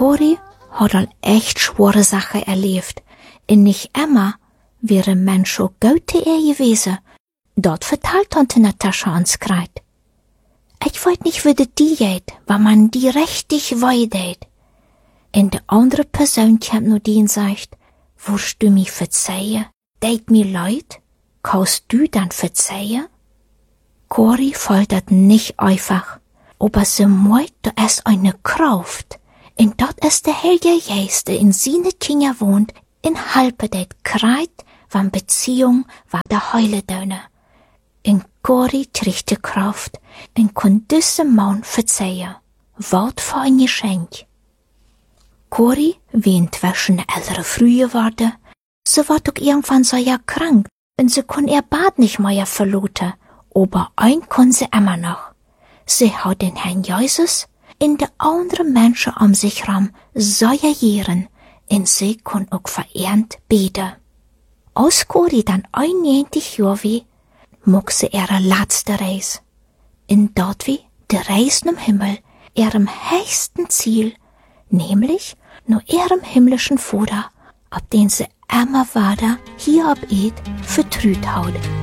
Corrie hat al echt schwere Sachen erlebt. Und nicht immer wäre Mensch so gut zu ihr gewesen. Dort verteilt Tante Natascha ans Kreid. Ich weiß nicht, wie das die geht, wenn man die richtig weidet. Und der andere Person kommt nur die und sagt, wirst du mich verzeihen? Deit mir leid? Kannst du dann verzeihen? Corrie fällt das nicht einfach, aber sie meint, da ist eine Kraft. Und dort ist der Heilige Geist, der in seine Kinder wohnt, in halbe det Kreid, wann Beziehung, war der Heile dönne. In Corrie kriegt die Kraft, und kann diesem Mann verzeihen. Wort für ein Geschenk. Corrie, wie inzwischen eine ältere Früh geworden, sie war doch irgendwann so ja krank, und sie kann ihr Bad nicht mehr verlassen, aber ein kann sie immer noch. Sie hat den Herrn Jesus in de andere Menschen um sich rum so jahren, und sie kann auch verehrt beten. Als Corrie dann 91 Jahre wie, mag sie ihre letzte Reise. Und dort wie die Reise im Himmel, ihrem höchsten Ziel, nämlich nur ihrem himmlischen Vater, auf den sie immer weiter hier auf Erd vertraut hat.